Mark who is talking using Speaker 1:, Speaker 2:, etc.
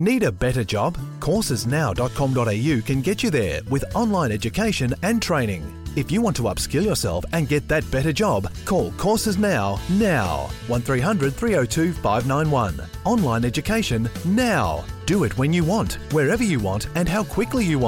Speaker 1: Need a better job? Coursesnow.com.au can get you there with online education and training. If you want to upskill yourself and get that better job, call Courses Now. 1300 302 591. Online education now. Do it when you want, wherever you want, and how quickly you want.